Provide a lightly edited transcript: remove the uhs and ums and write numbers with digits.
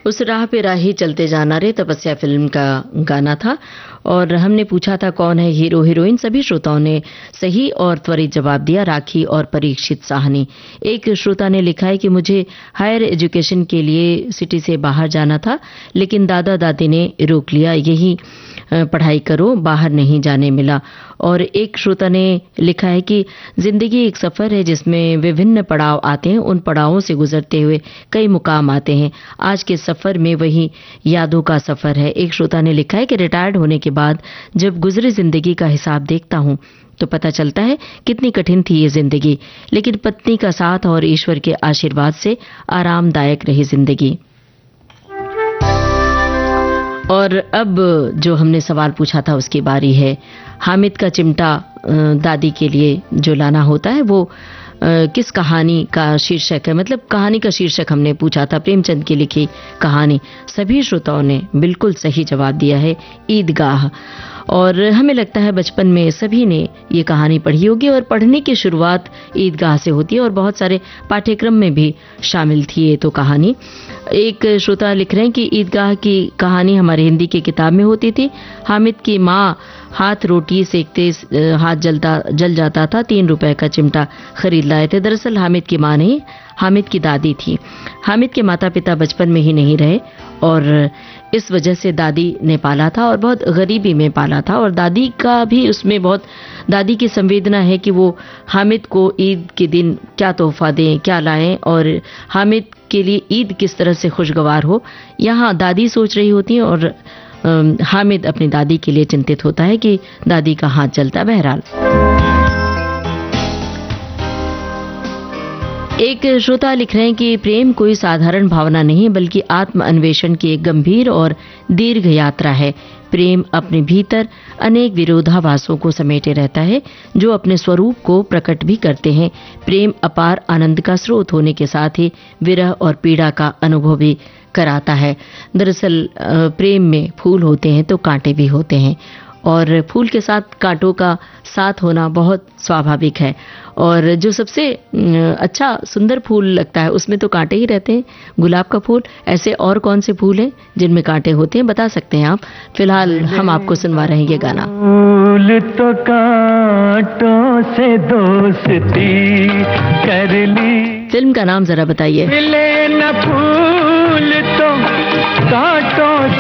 उस राह पे राही चलते जाना रे तपस्या फिल्म का गाना था और हमने पूछा था कौन है हीरो हीरोइन। सभी श्रोताओं ने सही और त्वरित जवाब दिया, राखी और परीक्षित साहनी। एक श्रोता ने लिखा है कि मुझे हायर एजुकेशन के लिए सिटी से बाहर जाना था, लेकिन दादा दादी ने रोक लिया, यही पढ़ाई करो, बाहर नहीं जाने मिला। और एक श्रोता ने लिखा है कि जिंदगी एक सफर है जिसमें विभिन्न पड़ाव आते हैं, उन पड़ावों से गुजरते हुए कई मुकाम आते हैं। आज के सफर में वही यादों का सफर है। एक श्रोता ने लिखा है कि रिटायर्ड होने के बाद जब गुजरी जिंदगी का हिसाब देखता हूं तो पता चलता है कितनी कठिन थी ये जिंदगी, लेकिन पत्नी का साथ और ईश्वर के आशीर्वाद से आरामदायक रही जिंदगी। और अब जो हमने सवाल पूछा था उसकी बारी है। हामिद का चिमटा दादी के लिए जो लाना होता है वो किस कहानी का शीर्षक है? मतलब कहानी का शीर्षक हमने पूछा था, प्रेमचंद की लिखी कहानी। सभी श्रोताओं ने बिल्कुल सही जवाब दिया है, ईदगाह। और हमें लगता है बचपन में सभी ने ये कहानी पढ़ी होगी और पढ़ने की शुरुआत ईदगाह से होती है और बहुत सारे पाठ्यक्रम में भी शामिल थी ये तो कहानी। एक श्रोता लिख रहे हैं कि ईदगाह की कहानी हमारे हिंदी की किताब में होती थी। हामिद की माँ हाथ रोटी सेकते हाथ जल जाता था, 3 रुपए का चिमटा खरीद लाए थे। दरअसल हामिद की माँ नहीं, हामिद की दादी थी। हामिद के माता पिता बचपन में ही नहीं रहे और इस वजह से दादी ने पाला था और बहुत गरीबी में पाला था। और दादी का भी उसमें बहुत, दादी की संवेदना है कि वो हामिद को ईद के दिन क्या तोहफा दें, क्या लाएं और हामिद के लिए ईद किस तरह से खुशगवार हो। यहाँ दादी सोच रही होती है और हामिद अपनी दादी के लिए चिंतित होता है कि दादी का हाथ जलता। बहरहाल एक श्रोता लिख रहे हैं कि प्रेम कोई साधारण भावना नहीं बल्कि आत्म अन्वेषण की एक गंभीर और दीर्घ यात्रा है। प्रेम अपने भीतर अनेक विरोधाभासों को समेटे रहता है जो अपने स्वरूप को प्रकट भी करते हैं। प्रेम अपार आनंद का स्रोत होने के साथ ही विरह और पीड़ा का अनुभव भी कराता है। दरअसल प्रेम में फूल होते हैं तो कांटे भी होते हैं और फूल के साथ कांटों का साथ होना बहुत स्वाभाविक है। और जो सबसे अच्छा सुंदर फूल लगता है उसमें तो कांटे ही रहते हैं, गुलाब का फूल। ऐसे और कौन से फूल हैं जिनमें कांटे होते हैं, बता सकते हैं आप? फिलहाल हम आपको सुनवा रहे हैं ये गाना। फूल तो कांटों से दोस्ती कर ली। फिल्म का नाम जरा बताइए। मिले न फूल तो कांटों